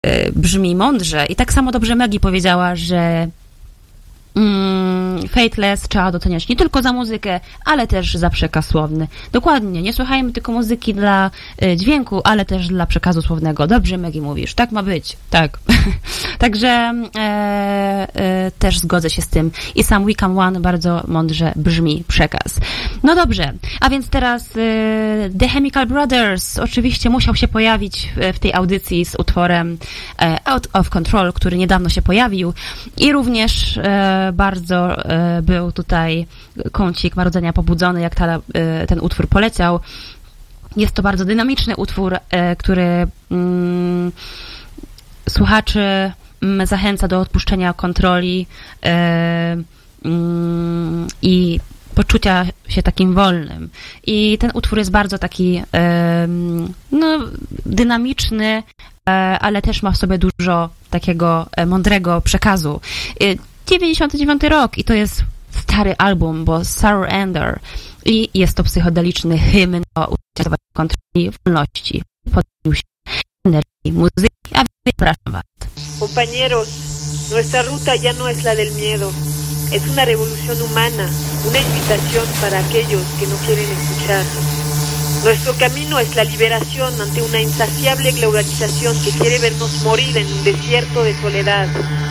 brzmi mądrze. I tak samo dobrze Maggie powiedziała, że Faithless trzeba doceniać nie tylko za muzykę, ale też za przekaz słowny. Dokładnie, nie słuchajmy tylko muzyki dla dźwięku, ale też dla przekazu słownego. Dobrze, Maggie, mówisz. Tak ma być. Tak. Także też zgodzę się z tym. I sam We Come One bardzo mądrze brzmi przekaz. No dobrze, a więc teraz The Chemical Brothers oczywiście musiał się pojawić w tej audycji z utworem Out of Control, który niedawno się pojawił i również bardzo był tutaj kącik Marudzenia Pobudzony, jak ten utwór poleciał. Jest to bardzo dynamiczny utwór, który słuchaczy zachęca do odpuszczenia kontroli i poczucia się takim wolnym. I ten utwór jest bardzo taki dynamiczny, ale też ma w sobie dużo takiego mądrego przekazu. 99 rok i to jest stary album, bo Surrender i jest to psychodeliczny hymn o ucieczce kontroli, wolności, podniesieniu się, energii, muzyki, a zapraszam was. Compañeros, nuestra ruta ya no es la del miedo, es una revolución humana, una invitación para aquellos que no quieren escuchar. Nuestro camino es la liberación ante una insaciable globalización que quiere vernos morir en un desierto de soledad.